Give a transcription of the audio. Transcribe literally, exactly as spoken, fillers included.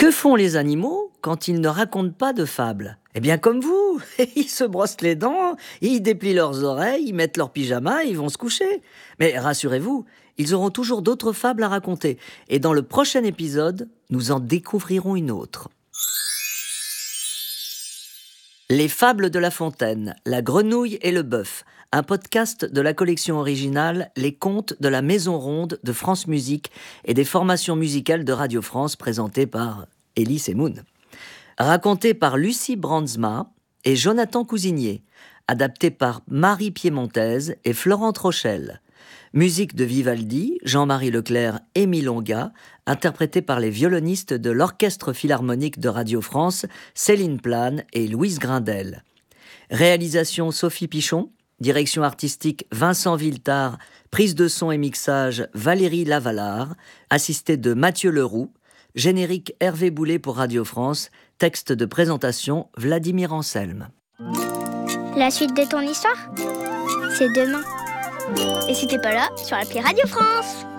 Que font les animaux quand ils ne racontent pas de fables ? Eh bien comme vous, ils se brossent les dents, ils déplient leurs oreilles, ils mettent leur pyjama et ils vont se coucher. Mais rassurez-vous, ils auront toujours d'autres fables à raconter. Et dans le prochain épisode, nous en découvrirons une autre. Les fables de La Fontaine, la grenouille et le bœuf, un podcast de la collection originale Les contes de la Maison Ronde de France Musique et des formations musicales de Radio France présentées par Elie Semoun. Raconté par Lucie Brandsma et Jonathan Cousinier, adapté par Marie Piémontaise et Florente Rochelle. Musique de Vivaldi, Jean-Marie Leclerc et Milonga, interprétée par les violonistes de l'Orchestre Philharmonique de Radio France, Céline Plane et Louise Grindel. Réalisation Sophie Pichon, direction artistique Vincent Villetard, prise de son et mixage Valérie Lavalard, assistée de Mathieu Leroux, générique Hervé Boulet pour Radio France, texte de présentation Vladimir Anselme. La suite de ton histoire, c'est demain. Et si t'es pas là, sur l'appli Radio France.